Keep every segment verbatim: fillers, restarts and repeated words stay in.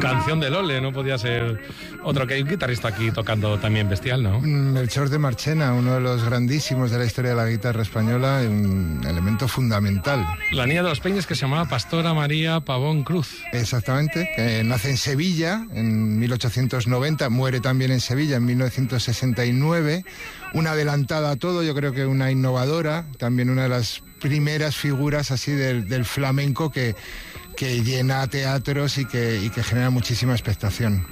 Canción del Ole, no podía ser otro, que hay un guitarrista aquí tocando también bestial, ¿no? Melchor de Marchena, uno de los grandísimos de la historia de la guitarra española, un elemento fundamental. La niña de los Peines, que se llamaba Pastora María Pavón Cruz. Exactamente, que nace en Sevilla en mil ochocientos noventa, muere también en Sevilla en mil novecientos sesenta y nueve, una adelantada a todo, yo creo que una innovadora, también una de las primeras figuras así del, del flamenco que, que llena teatros y que, y que genera muchísima expectación.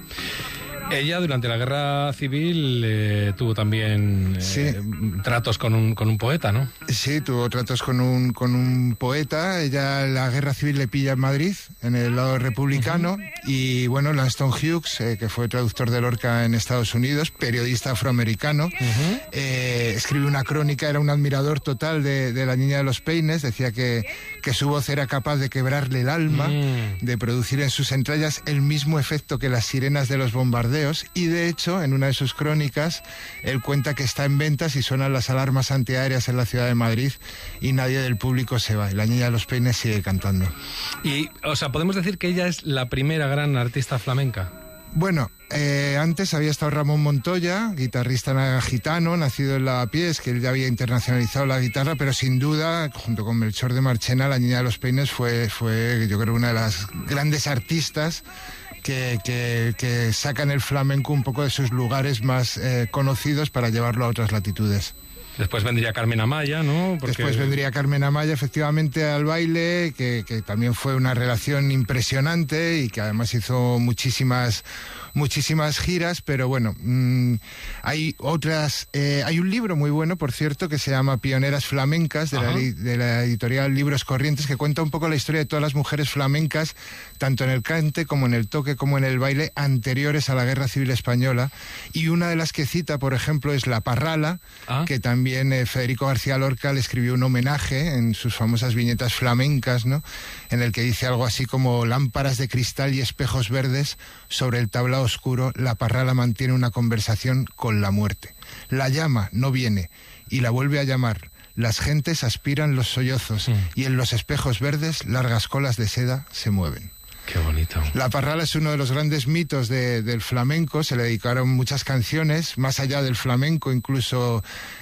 Ella durante la Guerra Civil eh, tuvo también eh, sí. tratos con un, con un poeta, ¿no? Sí, tuvo tratos con un, con un poeta. Ella, la Guerra Civil le pilla en Madrid, en el lado republicano, uh-huh. y bueno, Langston Hughes, eh, que fue traductor de Lorca en Estados Unidos, periodista afroamericano, uh-huh. eh, escribió una crónica, era un admirador total de, de la Niña de los Peines, decía que, que su voz era capaz de quebrarle el alma, uh-huh. de producir en sus entrañas el mismo efecto que las sirenas de los bombardeos. Y de hecho, en una de sus crónicas, él cuenta que está en ventas y suenan las alarmas antiaéreas en la ciudad de Madrid y nadie del público se va. Y la Niña de los Peines sigue cantando. Y, o sea, podemos decir que ella es la primera gran artista flamenca. Bueno, eh, antes había estado Ramón Montoya, guitarrista gitano, nacido en Lavapiés, que él ya había internacionalizado la guitarra, pero sin duda, junto con Melchor de Marchena, la Niña de los Peines fue, fue yo creo, una de las grandes artistas Que, que, que sacan el flamenco un poco de sus lugares más eh, conocidos para llevarlo a otras latitudes. Después vendría Carmen Amaya, ¿no? Porque... Después vendría Carmen Amaya, efectivamente, al baile, que, que también fue una relación impresionante y que además hizo muchísimas, muchísimas giras, pero bueno, mmm, hay otras, eh, hay un libro muy bueno, por cierto, que se llama Pioneras Flamencas, de la, de la editorial Libros Corrientes, que cuenta un poco la historia de todas las mujeres flamencas, tanto en el cante como en el toque como en el baile, anteriores a la Guerra Civil Española, y una de las que cita, por ejemplo, es La Parrala, ¿Ah? que también Eh, Federico García Lorca le escribió un homenaje en sus famosas viñetas flamencas, ¿no? En el que dice algo así como: lámparas de cristal y espejos verdes sobre el tablao oscuro, la parrala mantiene una conversación con la muerte. La llama, no viene, y la vuelve a llamar. Las gentes aspiran los sollozos, mm. y en los espejos verdes largas colas de seda se mueven. Qué bonito. La parrala es uno de los grandes mitos de, del flamenco, se le dedicaron muchas canciones, más allá del flamenco, incluso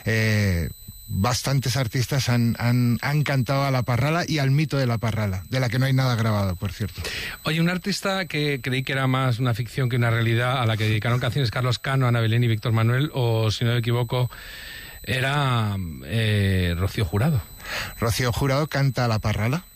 eh, bastantes artistas han, han, han cantado a la parrala y al mito de la parrala, de la que no hay nada grabado, por cierto. Oye, un artista que creí que era más una ficción que una realidad, a la que dedicaron canciones Carlos Cano, Ana Belén y Víctor Manuel, o si no me equivoco, era eh, Rocío Jurado. Rocío Jurado canta a la parrala.